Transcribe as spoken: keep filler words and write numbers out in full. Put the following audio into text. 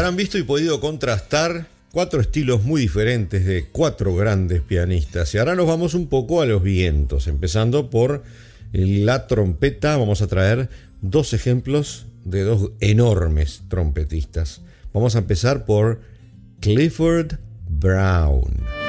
Habrán visto y podido contrastar cuatro estilos muy diferentes de cuatro grandes pianistas. Y ahora nos vamos un poco a los vientos, empezando por la trompeta. Vamos a traer dos ejemplos de dos enormes trompetistas. Vamos a empezar por Clifford Brown.